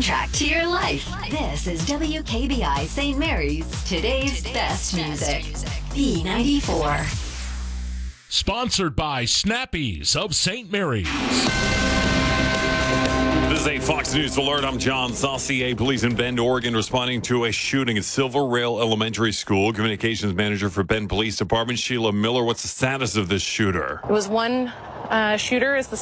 soundtrack to your life. This is WKBI St. Mary's, today's best music. B94. Sponsored by Snappies of St. Mary's. This is a Fox News alert. I'm John Saucier. Police in Bend, Oregon, responding to a shooting at Silver Rail Elementary School. Communications manager for Bend Police Department, Sheila Miller. What's the status of this shooter? It was one shooter, is the